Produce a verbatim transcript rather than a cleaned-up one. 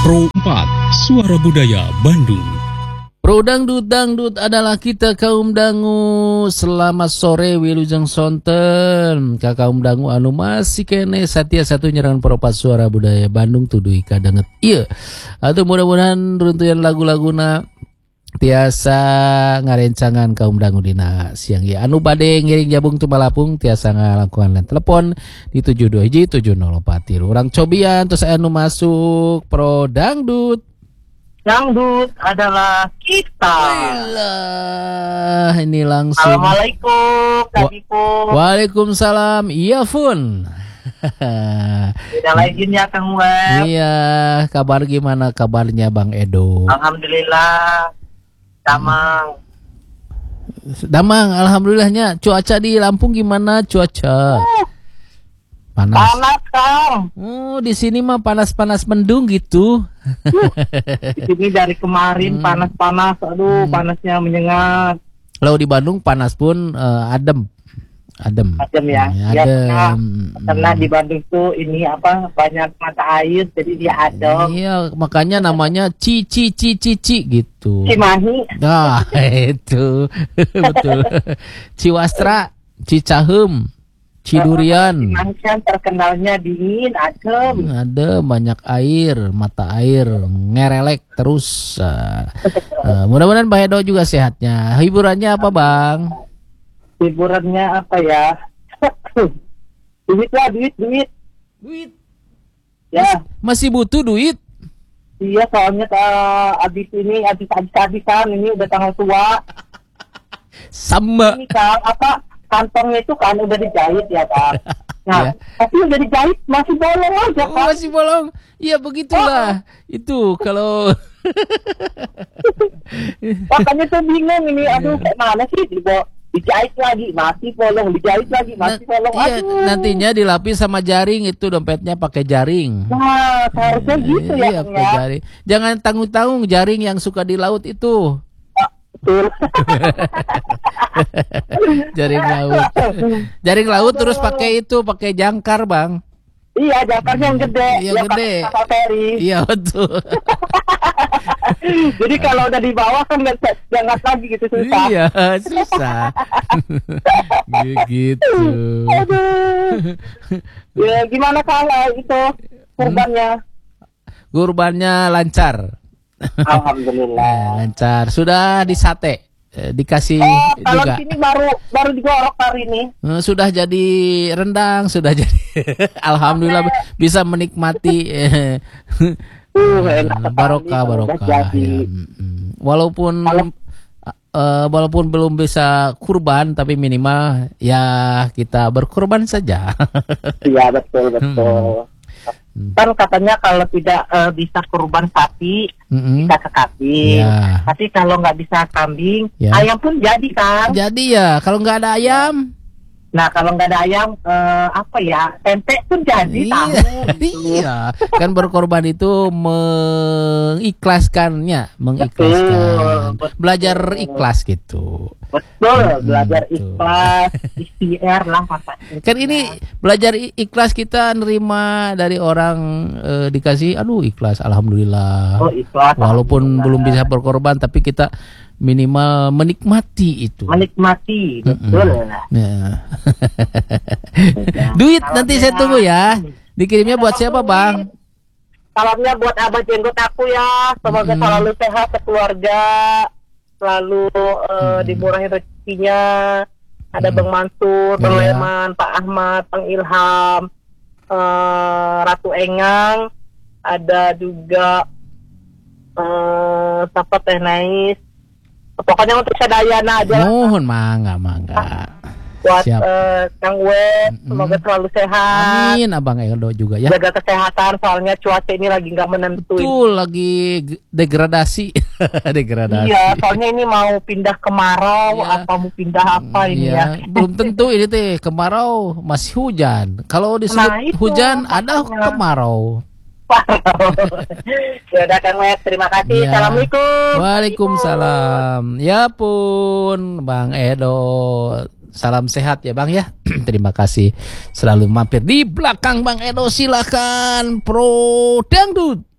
Pro empat, Suara Budaya Bandung. Pro Dangdut Dangdut adalah kita kaum dangu. Selamat sore Wilujeng Sonten. Ka kaum dangu anu masih kene satia satu nyerangan Pro empat Suara Budaya Bandung tudui kadanget ieu. Atuh mudah-mudahan runtuyan lagu-laguna tiasa ngarencangan kaum dangu dina siang ya. Anu bade ngiring jabung tumalapung tiasa ngalangkungan telepon di tujuh dua hiji tujuh nol empat tilu. Urang cobian terus anu masuk Pro Dangdut. Dangdut adalah kita. Wailah, ini langsung. Assalamualaikum, Kak Dipo. Waalaikumsalam, iya Fun. Tidak lagi ya Kang Web. Iya, kabar gimana kabarnya Bang Edo? Alhamdulillah, damang. Damang, alhamdulillahnya. Cuaca di Lampung gimana cuaca? Uh, Panas. Panas Kang. Oh, di sini mah panas-panas mendung gitu. Di sini dari kemarin Hmm. panas-panas, aduh Hmm. panasnya menyengat. Kalau di Bandung panas pun eh, adem. Adem. Adem ya. Hmm, Ya, adem. karena, Hmm. karena di Bandung tuh ini apa banyak mata air, jadi dia adem. Iya, makanya namanya Cici Cici Cici gitu. Cimahi. Nah, itu betul. Ciwastra, Cicahem, Cidurian. Cimahi kan terkenalnya dingin, adem. Ada banyak air, mata air, ngerelek terus. Uh, uh, mudah-mudahan Bang Edo juga sehatnya. Hiburannya apa Bang? Hiburannya apa ya? duit lah, duit, duit. Duit. Ya, Masih butuh duit? iya soalnya uh, abis ini, abis abis abisan ini udah tanggal tua. Sama. Ini kan apa kantongnya itu kan udah dijahit ya kan. Nah, Ya. tapi udah dijahit masih bolong aja Oh, kan. masih bolong. Iya begitulah. Itu kalau Makanya tuh bingung ini, aduh kayak mana sih dibawa dijahit lagi masih bolong, dijahit lagi masih bolong. iya, Aduh. nantinya dilapis sama jaring itu dompetnya pakai jaring. Nah, seharusnya gitu ya. Iya, Kang, pakai ya. jaring. Jangan tanggung-tanggung jaring yang suka di laut itu. Betul. Jaring laut. Jaring laut terus pakai itu, pakai jangkar, Bang. Iya, jangkarnya yang gede. Yang ya, gede. pakai kapal feri. Iya, betul. Jadi kalau udah di bawah kan nggak bisa diangkat lagi gitu, susah. Iya, susah. Gitu. Aduh. Ya gimana kalau itu kurbannya? Kurbannya lancar. Alhamdulillah. Eh, lancar. Sudah disate. Eh, dikasih Oh, kalau juga. di sini baru baru digorok hari ini. Eh, Sudah jadi rendang, sudah jadi. Alhamdulillah bisa menikmati. eh, Uh, enak sekali barokah kalau udah barokah jadi. ya. Mm-mm. Walaupun Kalau- eh, walaupun belum bisa kurban tapi minimal ya kita berkurban saja. Iya betul betul. Hmm. Kan katanya kalau tidak eh, bisa kurban sapi Mm-mm. bisa ke kambing. Ya. Tapi kalau nggak bisa kambing, Ya. ayam pun jadi kan. Jadi ya kalau nggak ada ayam, Nah kalau nggak ada ayam, eh, apa ya? Tempe pun jadi tahu. gitu. iya kan berkorban itu mengikhlaskannya, mengikhlaskan, Betul, belajar betul. ikhlas gitu. Betul, belajar betul. ikhlas, ikhtiar lah maksudnya. Kan ini belajar i- ikhlas kita nerima dari orang eh, dikasih, aduh ikhlas, alhamdulillah. Oh ikhlas. Walaupun alhamdulillah. belum bisa berkorban, tapi kita minimal menikmati itu. Menikmati, Mm-mm. betul. Ya. Ya. Duit Salamnya- nanti saya tunggu ya. Dikirimnya buat siapa Bang? Salamnya buat abah jenggot aku ya. Semoga Mm-mm. selalu sehat sekeluarga, selalu eh, dimurahi rezekinya. Ada Mm. Bang Mansur, Bang Iya. Leman, Pak Ahmad, Bang Ilham, eh, Ratu Engang, ada juga eh, siapa Teh Nais. Pokoknya untuk Sadayana aja lah. Mohon mangga mangga. Buat Siap. eh, Kang We, semoga Mm-mm. selalu sehat. Amin Abang Edo juga ya. Jaga kesehatan, soalnya cuaca ini lagi nggak menentu. Betul lagi g- degradasi. Degradasi. Iya, soalnya ini mau pindah kemarau, Iya. apa mau pindah apa ini Iya, ya. belum tentu ini teh kemarau masih hujan. Kalau disebut Nah, itu hujan ada makanya. kemarau. Ya udah Kang Wes, terima kasih. Iya. Assalamualaikum. Waalaikumsalam. Ya pun Bang Edo. Salam sehat ya Bang ya. Terima kasih selalu mampir di belakang Bang Edo. Silakan Pro Dangdut.